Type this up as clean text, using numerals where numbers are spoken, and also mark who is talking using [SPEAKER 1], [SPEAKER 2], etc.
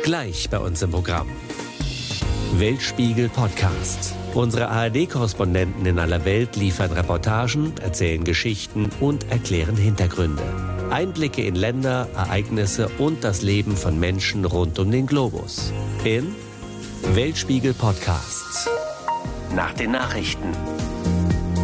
[SPEAKER 1] Gleich bei uns im Programm. Weltspiegel Podcast. Unsere ARD-Korrespondenten in aller Welt liefern Reportagen, erzählen Geschichten und erklären Hintergründe. Einblicke in Länder, Ereignisse und das Leben von Menschen rund um den Globus. In Weltspiegel Podcast. Nach den Nachrichten.